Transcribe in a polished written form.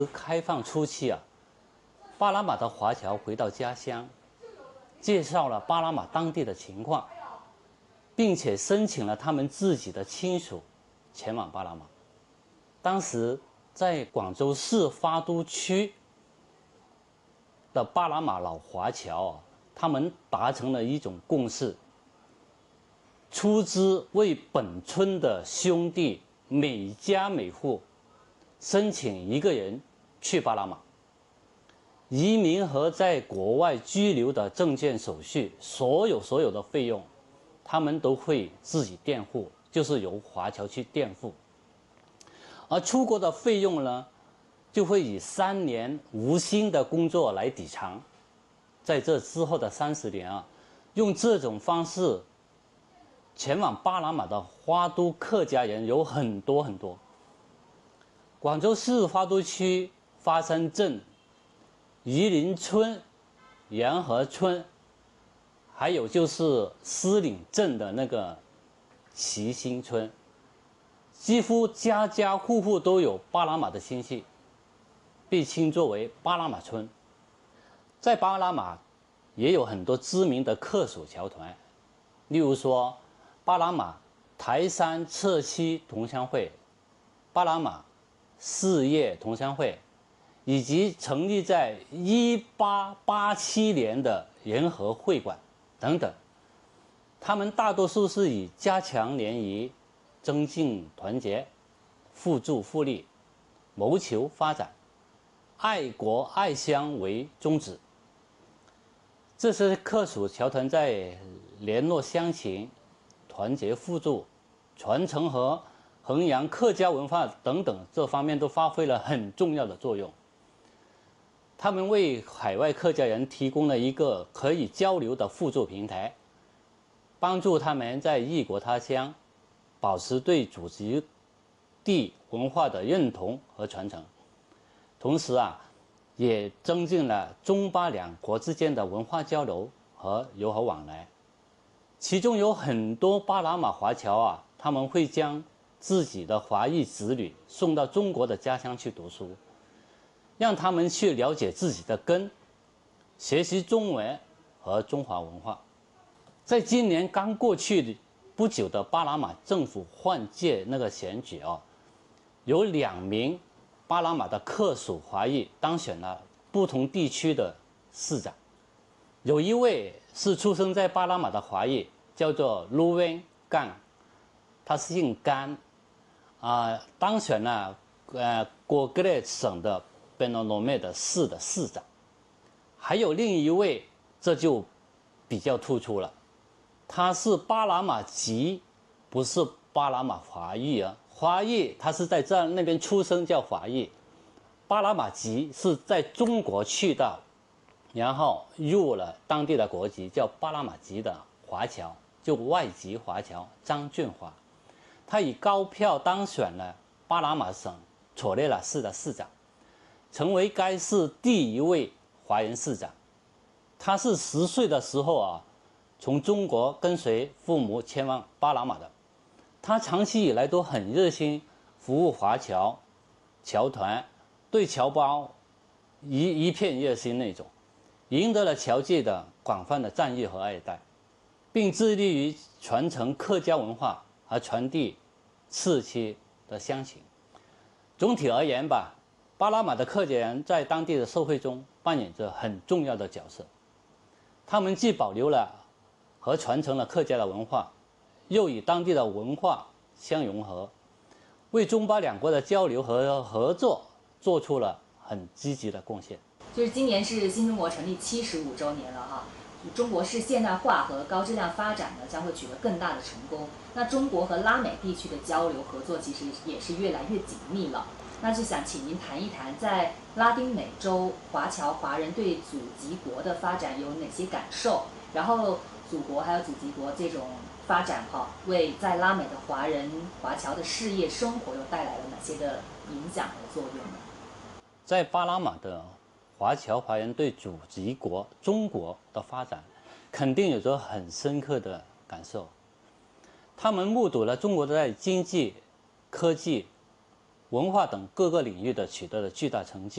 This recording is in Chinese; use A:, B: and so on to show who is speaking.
A: 开放初期啊，巴拿马的华侨回到家乡，介绍了巴拿马当地的情况，并且申请了他们自己的亲属前往巴拿马。当时在广州市花都区的巴拿马老华侨啊，他们达成了一种共识，出资为本村的兄弟每家每户申请一个人去巴拿马。移民和在国外居留的证件手续，所有的费用，他们都会自己垫付，就是由华侨去垫付。而出国的费用呢，就会以3年无薪的工作来抵偿。在这之后的30年啊，用这种方式前往巴拿马的花都客家人有很多。广州市花都区花山镇、榆林村、沿河村，还有就是狮岭镇的那个齐兴村，几乎家家户户都有巴拿马的亲戚，被称作为巴拿马村。在巴拿马也有很多知名的客属侨团，例如说巴拿马台山侧溪同乡会、巴拿马事业同乡会，以及成立在1887年的仁和会馆等等。他们大多数是以加强联谊、增进团结、互助互利、谋求发展、爱国爱乡为宗旨。这些客属侨团在联络乡情、团结互助、传承和弘扬客家文化等等这方面都发挥了很重要的作用。他们为海外客家人提供了一个可以交流的互助平台，帮助他们在异国他乡保持对祖籍地文化的认同和传承，同时也增进了中巴两国之间的文化交流和友好往来。其中有很多巴拿马华侨他们会将自己的华裔子女送到中国的家乡去读书，让他们去了解自己的根，学习中文和中华文化。在今年刚过去不久的巴拿马政府换届那个选举有2名巴拿马的客属华裔当选了不同地区的市长。有一位是出生在巴拿马的华裔，叫做卢文干，他是姓甘当选了果戈勒省的贝诺罗梅的市的市长。还有另一位，这就比较突出了，他是巴拿马籍，不是巴拿马华裔华裔他是在那边出生叫华裔，巴拿马籍是在中国去到，然后入了当地的国籍，叫巴拿马籍的华侨，就外籍华侨张俊华。他以高票当选了巴拿马省索列拉市的市长，成为该市第1位华人市长。他是10岁的时候从中国跟随父母前往巴拿马的。他长期以来都很热心服务华侨侨团，对侨胞一片热心那种，赢得了侨界的广泛的赞誉和爱戴，并致力于传承客家文化和传递世期的乡情。总体而言巴拿马的客家人在当地的社会中扮演着很重要的角色。他们既保留了和传承了客家的文化，又与当地的文化相融合，为中巴两国的交流和合作做出了很积极的贡献。
B: 就是今年是新中国成立75周年了中国式现代化和高质量发展呢将会取得更大的成功。那中国和拉美地区的交流合作其实也是越来越紧密了。那就想请您谈一谈，在拉丁美洲华人对祖籍国的发展有哪些感受？然后祖国还有祖籍国这种发展为在拉美的华侨的事业生活又带来了哪些的影响和作用呢？
A: 在巴拿马的华侨华人对祖籍国中国的发展肯定有着很深刻的感受。他们目睹了中国在经济、科技、 文化等各个领域的取得了巨大成绩。